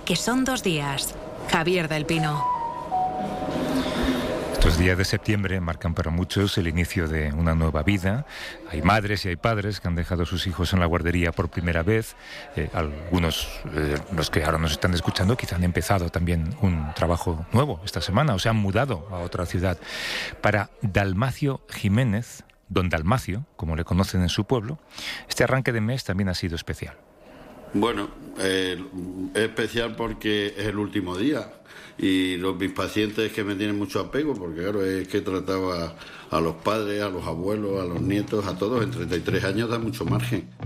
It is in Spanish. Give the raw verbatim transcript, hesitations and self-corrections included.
que son dos días. Javier del Pino. Estos días de septiembre marcan para muchos el inicio de una nueva vida. Hay madres y hay padres que han dejado a sus hijos en la guardería por primera vez. Eh, algunos, eh, los que ahora nos están escuchando, quizá han empezado también un trabajo nuevo esta semana o se han mudado a otra ciudad. Para Dalmacio Jiménez, don Dalmacio, como le conocen en su pueblo, este arranque de mes también ha sido especial. Bueno, eh, es especial porque es el último día y los, mis pacientes que me tienen mucho apego, porque claro, es que trataba a los padres, a los abuelos, a los nietos, a todos, en treinta y tres años da mucho margen.